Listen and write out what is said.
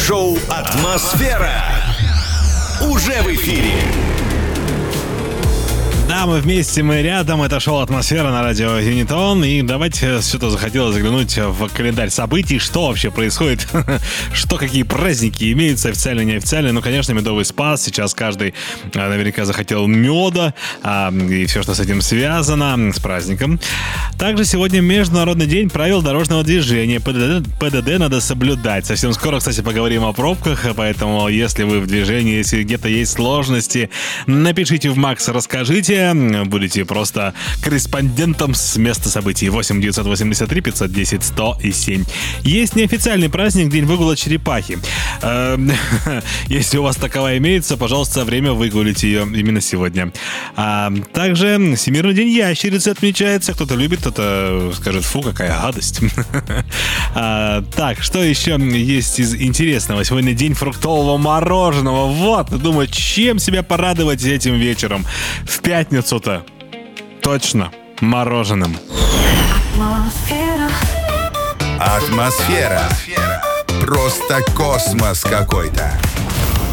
Шоу «Атмосфера» уже в эфире. Да, мы вместе, мы рядом. Это шоу «Атмосфера» на радио Юнитон. И давайте что-то захотелось заглянуть в календарь событий. Что вообще происходит? Что, какие праздники имеются, официально, неофициально? Ну, конечно, Медовый Спас. Сейчас каждый наверняка захотел меда. И все, что с этим связано, с праздником. Также сегодня Международный день правил дорожного движения. ПДД надо соблюдать. Совсем скоро, кстати, поговорим о пробках. Поэтому, если вы в движении, если где-то есть сложности, напишите в Макс, расскажите. Будете просто корреспондентом с места событий. 8 983 510 107. Есть неофициальный праздник День выгула черепахи. Если у вас таковая имеется, пожалуйста, время выгулить ее именно сегодня. Также Всемирный день ящерицы отмечается. Кто-то любит, кто-то скажет: фу, какая гадость. Так, что еще есть из интересного? Сегодня день фруктового мороженого. Вот, думаю, чем себя порадовать этим вечером? В пятницу-то точно мороженым. Атмосфера. Просто космос какой-то.